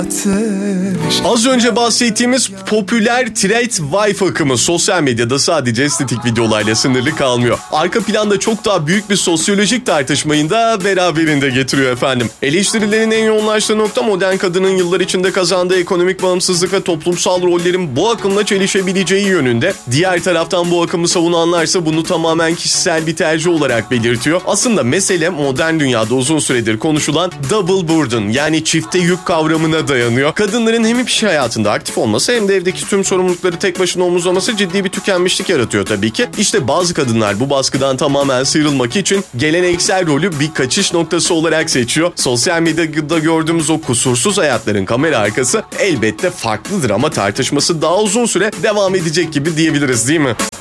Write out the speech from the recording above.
Az önce bahsettiğimiz popüler Thread Wife akımı sosyal medyada sadece estetik videolarla sınırlı kalmıyor. Arka planda çok daha büyük bir sosyolojik tartışmayı da beraberinde getiriyor efendim. Eleştirilerin en yoğunlaştığı nokta modern kadının yıllar içinde kazandığı ekonomik bağımsızlık ve toplumsal rollerin bu akımla çelişebileceği yönünde. Diğer taraftan bu akımı savunanlarsa bunu tamamen kişisel bir tercih olarak belirtiyor. Aslında mesele modern dünyada uzun süredir konuşulan double burden yani çifte yük kavramına dayanıyor. Kadınların hem iş hayatında aktif olması hem de evdeki tüm sorumlulukları tek başına omuzlaması ciddi bir tükenmişlik yaratıyor tabii ki. İşte bazı kadınlar bu baskıdan tamamen sıyrılmak için geleneksel rolü bir kaçış noktası olarak seçiyor. Sosyal medyada gördüğümüz o kusursuz hayatların kamera arkası elbette farklıdır ama tartışması daha uzun süre devam edecek gibi diyebiliriz değil mi?